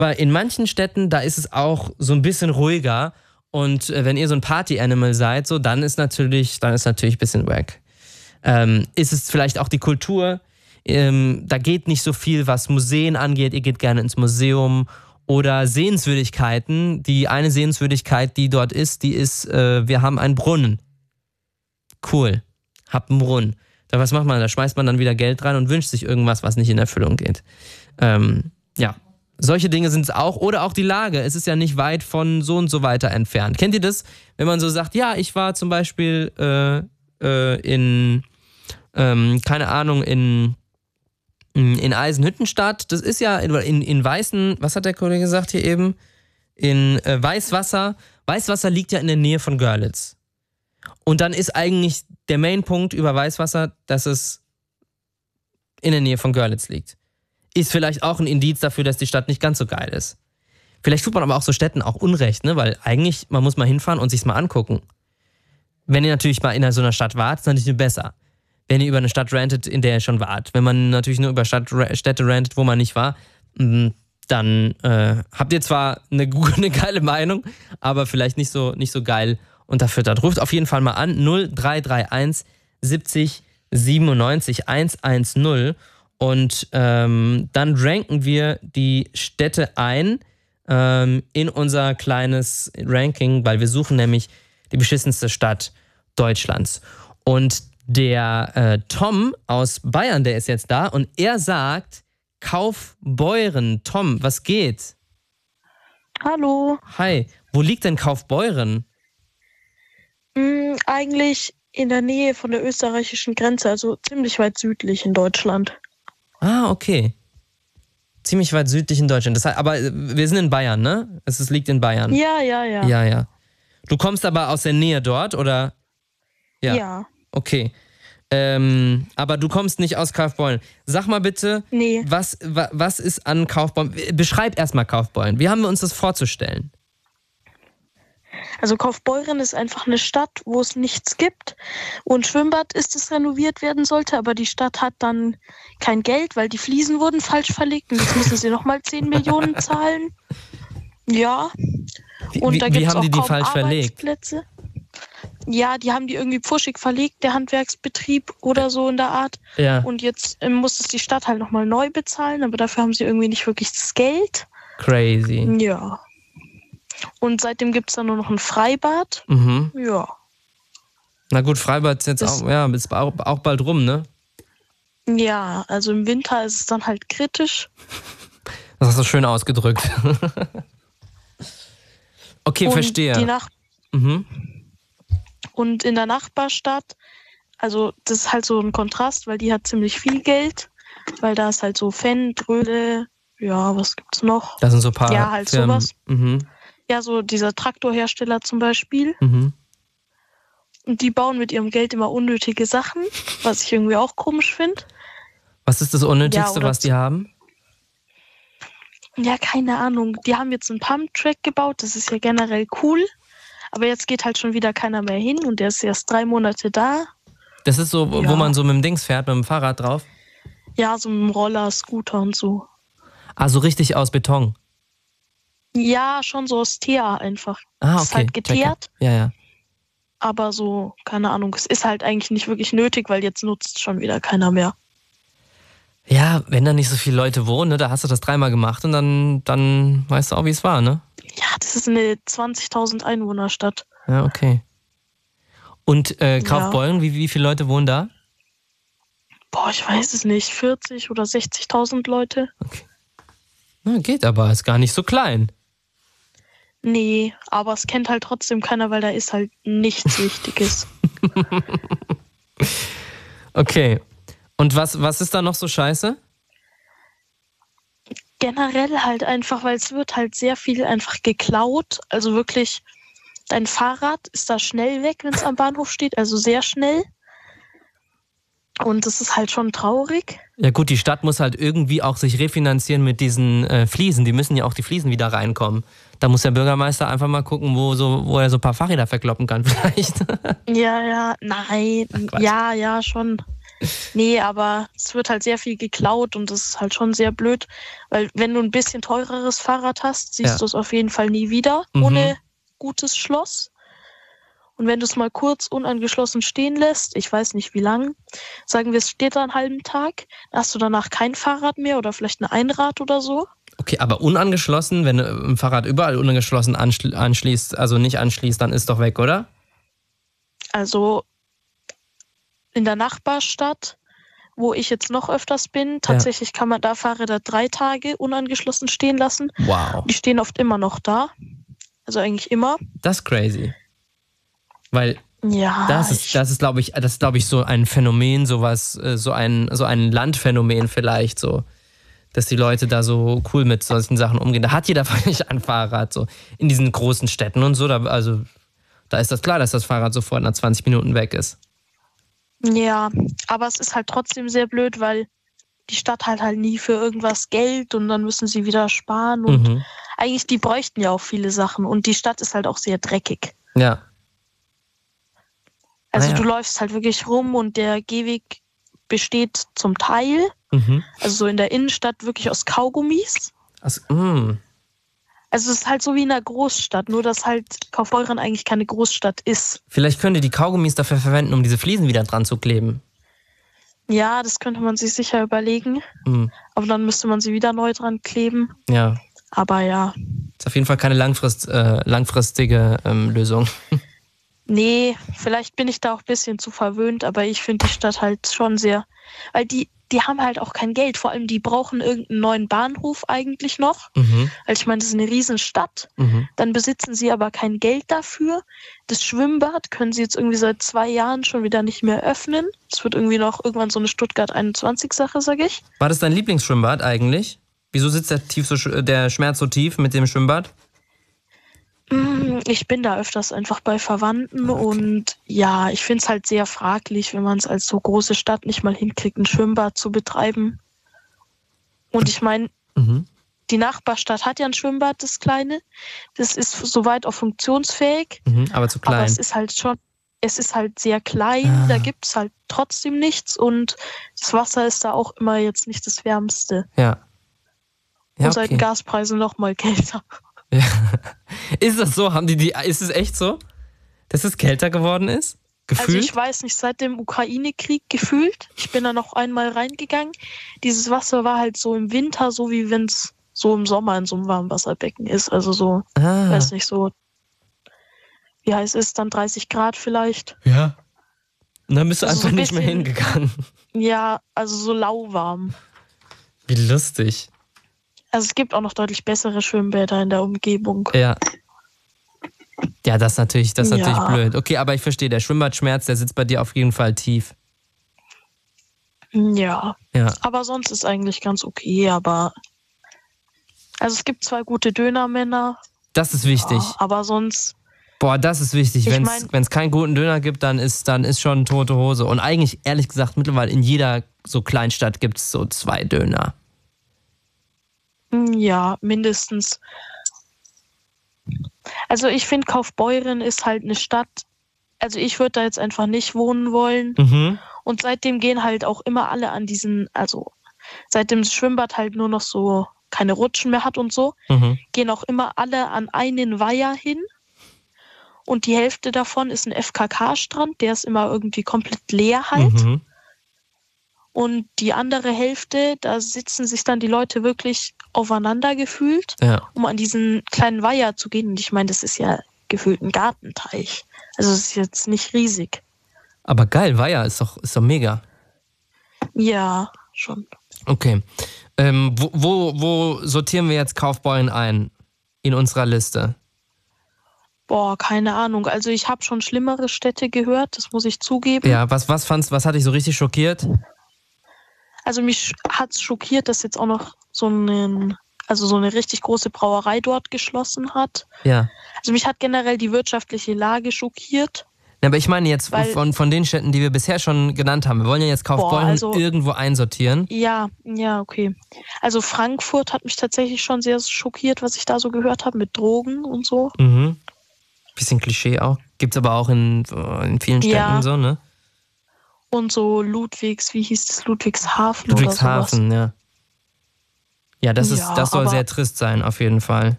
Weil in manchen Städten, da ist es auch so ein bisschen ruhiger. Und wenn ihr so ein Party-Animal seid, so, dann ist natürlich ein bisschen wack. Ist es vielleicht auch die Kultur? Da geht nicht so viel, was Museen angeht. Ihr geht gerne ins Museum oder Sehenswürdigkeiten. Die eine Sehenswürdigkeit, die dort ist, wir haben einen Brunnen. Cool. Habt einen Brunnen. Was macht man? Da schmeißt man dann wieder Geld rein und wünscht sich irgendwas, was nicht in Erfüllung geht. Ja. Solche Dinge sind es auch. Oder auch die Lage. Es ist ja nicht weit von so und so weiter entfernt. Kennt ihr das? Wenn man so sagt, ja, ich war zum Beispiel in Eisenhüttenstadt. Das ist ja in Weißen, was hat der Kollege gesagt hier eben? In Weißwasser. Weißwasser liegt ja in der Nähe von Görlitz. Und dann ist eigentlich der Mainpunkt über Weißwasser, dass es in der Nähe von Görlitz liegt. Ist vielleicht auch ein Indiz dafür, dass die Stadt nicht ganz so geil ist. Vielleicht tut man aber auch so Städten auch Unrecht, ne? Weil eigentlich, man muss mal hinfahren und sich's mal angucken. Wenn ihr natürlich mal in so einer Stadt wart, ist natürlich nur besser. Wenn ihr über eine Stadt rantet, in der ihr schon wart. Wenn man natürlich nur über Städte rantet, wo man nicht war, dann habt ihr zwar eine geile Meinung, aber vielleicht nicht so geil unterfüttert. Ruft auf jeden Fall mal an, 0331 70 97 110 und dann ranken wir die Städte ein in unser kleines Ranking, weil wir suchen nämlich die beschissenste Stadt Deutschlands. Und der Tom aus Bayern, der ist jetzt da und er sagt Kaufbeuren. Tom, was geht? Hallo. Hi, wo liegt denn Kaufbeuren? Eigentlich in der Nähe von der österreichischen Grenze, also ziemlich weit südlich in Deutschland. Ah, okay. Ziemlich weit südlich in Deutschland. Das heißt, aber wir sind in Bayern, ne? Es liegt in Bayern. Ja. Du kommst aber aus der Nähe dort, oder? Ja. Okay. Aber du kommst nicht aus Kaufbeuren. Sag mal bitte, Nee. was ist an Kaufbeuren? Beschreib erstmal Kaufbeuren. Wie haben wir uns das vorzustellen? Also Kaufbeuren ist einfach eine Stadt, wo es nichts gibt. Und Schwimmbad ist es renoviert werden sollte, aber die Stadt hat dann kein Geld, weil die Fliesen wurden falsch verlegt und jetzt müssen sie nochmal 10 Millionen zahlen. Ja. Und da gibt es auch die kaum falsch Arbeitsplätze. Ja, die haben die irgendwie pfuschig verlegt, der Handwerksbetrieb oder so in der Art. Ja. Und jetzt muss es die Stadt halt nochmal neu bezahlen, aber dafür haben sie irgendwie nicht wirklich das Geld. Crazy. Ja. Und seitdem gibt es dann nur noch ein Freibad. Mhm. Ja. Na gut, Freibad ist jetzt ist auch bald rum, ne? Ja, also im Winter ist es dann halt kritisch. Das hast du schön ausgedrückt. Okay, und verstehe. Und in der Nachbarstadt, also das ist halt so ein Kontrast, weil die hat ziemlich viel Geld, weil da ist halt so Fendt, Röhle, ja, was gibt's noch? Da sind so ein paar ja, halt Firmen. sowas. Mhm. Ja, so dieser Traktorhersteller zum Beispiel. Mhm. Und die bauen mit ihrem Geld immer unnötige Sachen, was ich irgendwie auch komisch finde. Was ist das Unnötigste, was die haben? Ja, keine Ahnung. Die haben jetzt einen Pumptrack gebaut, das ist ja generell cool. Aber jetzt geht halt schon wieder keiner mehr hin und der ist erst 3 Monate da. Das ist so, wo man so mit dem Dings fährt, mit dem Fahrrad drauf? Ja, so mit dem Roller, Scooter und so. Also richtig aus Beton? Ja, schon so aus Teer einfach. Ah, okay. Ist halt geteert. Ja. Aber so, keine Ahnung, es ist halt eigentlich nicht wirklich nötig, weil jetzt nutzt schon wieder keiner mehr. Ja, wenn da nicht so viele Leute wohnen, ne, da hast du das 3-mal gemacht und dann weißt du auch, wie es war, ne? Ja, das ist eine 20.000 Einwohnerstadt. Ja, okay. Und Kaufbeuren, wie viele Leute wohnen da? Boah, ich weiß es nicht, 40 oder 60.000 Leute. Okay. Na, geht aber, ist gar nicht so klein. Nee, aber es kennt halt trotzdem keiner, weil da ist halt nichts Wichtiges. Okay. Und was ist da noch so scheiße? Generell halt einfach, weil es wird halt sehr viel einfach geklaut. Also wirklich, dein Fahrrad ist da schnell weg, wenn es am Bahnhof steht, also sehr schnell. Und das ist halt schon traurig. Ja gut, die Stadt muss halt irgendwie auch sich refinanzieren mit diesen Fliesen. Die müssen ja auch die Fliesen wieder reinkommen. Da muss der Bürgermeister einfach mal gucken, wo er so ein paar Fahrräder verkloppen kann vielleicht. Ja, nein. Ach, ja, schon. Nee, aber es wird halt sehr viel geklaut und das ist halt schon sehr blöd, weil wenn du ein bisschen teureres Fahrrad hast, siehst Ja. du es auf jeden Fall nie wieder ohne gutes Schloss. Und wenn du es mal kurz unangeschlossen stehen lässt, ich weiß nicht wie lang, sagen wir, es steht da einen halben Tag, hast du danach kein Fahrrad mehr oder vielleicht ein Einrad oder so. Okay, aber unangeschlossen, wenn du ein Fahrrad überall unangeschlossen anschließt, also nicht anschließt, dann ist doch weg, oder? Also in der Nachbarstadt, wo ich jetzt noch öfters bin, tatsächlich kann man da Fahrräder 3 Tage unangeschlossen stehen lassen. Wow. Die stehen oft immer noch da. Also eigentlich immer. Das ist crazy. Weil Ja, das ist, glaube ich, so ein Phänomen, sowas, so ein Landphänomen vielleicht, so, dass die Leute da so cool mit solchen Sachen umgehen. Da hat jeder vielleicht ein Fahrrad, so in diesen großen Städten und so. Da ist das klar, dass das Fahrrad sofort nach 20 Minuten weg ist. ja, aber es ist halt trotzdem sehr blöd, weil die Stadt halt nie für irgendwas Geld und dann müssen sie wieder sparen und eigentlich, die bräuchten ja auch viele Sachen und die Stadt ist halt auch sehr dreckig. Ja. Also du läufst halt wirklich rum und der Gehweg besteht zum Teil, also so in der Innenstadt wirklich aus Kaugummis. Also, Also es ist halt so wie in einer Großstadt, nur dass halt Kaufbeuren eigentlich keine Großstadt ist. vielleicht könnt ihr die Kaugummis dafür verwenden, um diese Fliesen wieder dran zu kleben. Ja, das könnte man sich sicher überlegen, aber dann müsste man sie wieder neu dran kleben. Ja. Aber ja. Ist auf jeden Fall keine langfristige Lösung. Nee, vielleicht bin ich da auch ein bisschen zu verwöhnt, aber ich finde die Stadt halt schon sehr, weil die haben halt auch kein Geld. Vor allem, die brauchen irgendeinen neuen Bahnhof eigentlich noch. Weil ich meine, das ist eine Riesenstadt. Dann besitzen sie aber kein Geld dafür. Das Schwimmbad können sie jetzt irgendwie seit 2 Jahren schon wieder nicht mehr öffnen. Es wird irgendwie noch irgendwann so eine Stuttgart 21-Sache, sag ich. War das dein Lieblingsschwimmbad eigentlich? Wieso sitzt der Schmerz so tief mit dem Schwimmbad? Ich bin da öfters einfach bei Verwandten und ja, ich finde es halt sehr fraglich, wenn man es als so große Stadt nicht mal hinkriegt, ein Schwimmbad zu betreiben. Und ich meine, die Nachbarstadt hat ja ein Schwimmbad, das kleine. Das ist soweit auch funktionsfähig. Aber zu klein. Aber es ist halt sehr klein, da gibt es halt trotzdem nichts und das Wasser ist da auch immer jetzt nicht das Wärmste. Ja. Und seit den Gaspreisen noch mal kälter. Ja. Ist das so? Ist es echt so, dass es kälter geworden ist? Gefühlt? Also ich weiß nicht, seit dem Ukraine-Krieg gefühlt. Ich bin da noch einmal reingegangen. Dieses Wasser war halt so im Winter, so wie wenn es so im Sommer in so einem Warmwasserbecken ist. Also so, weiß nicht, so, wie heiß ist es dann, 30 Grad vielleicht. Ja. Und dann bist du Also einfach so nicht mehr hingegangen. Ja, also so lauwarm. Wie lustig. Also es gibt auch noch deutlich bessere Schwimmbäder in der Umgebung. Ja. Ja, das ist natürlich Ja. blöd. Okay, aber ich verstehe, der Schwimmbadschmerz, der sitzt bei dir auf jeden Fall tief. Ja. Ja. Aber sonst ist eigentlich ganz okay, aber also es gibt 2 gute Dönermänner. Das ist wichtig. Ja, aber sonst. Boah, das ist wichtig. Ich Wenn mein- es keinen guten Döner gibt, dann ist schon tote Hose. Und eigentlich, ehrlich gesagt, mittlerweile in jeder so Kleinstadt gibt es so 2 Döner. Ja, mindestens. Also ich finde, Kaufbeuren ist halt eine Stadt, also ich würde da jetzt einfach nicht wohnen wollen. Und seitdem gehen halt auch immer alle an diesen, also seitdem das Schwimmbad halt nur noch so keine Rutschen mehr hat und so, gehen auch immer alle an einen Weiher hin. Und die Hälfte davon ist ein FKK-Strand, der ist immer irgendwie komplett leer halt. Und die andere Hälfte, da sitzen sich dann die Leute wirklich aufeinander gefühlt, um an diesen kleinen Weiher zu gehen. Und ich meine, das ist ja gefühlt ein Gartenteich. Also es ist jetzt nicht riesig. Aber geil, Weiher ist doch mega. Ja, schon. Okay. Wo sortieren wir jetzt Kaufbeuren ein in unserer Liste? Boah, keine Ahnung. Also ich habe schon schlimmere Städte gehört, das muss ich zugeben. Ja, was hat dich so richtig schockiert? Also mich hat es schockiert, dass jetzt auch noch so eine richtig große Brauerei dort geschlossen hat. Ja. Also mich hat generell die wirtschaftliche Lage schockiert. Ja, aber ich meine jetzt von den Städten, die wir bisher schon genannt haben. Wir wollen ja jetzt Kaufbeuren irgendwo einsortieren. Ja, okay. Also Frankfurt hat mich tatsächlich schon sehr schockiert, was ich da so gehört habe mit Drogen und so. Bisschen Klischee auch. Gibt's aber auch in vielen Städten so, ne? Und so wie hieß es, Ludwigshafen Ludwigshafen, oder ja. Ja, das soll aber sehr trist sein, auf jeden Fall.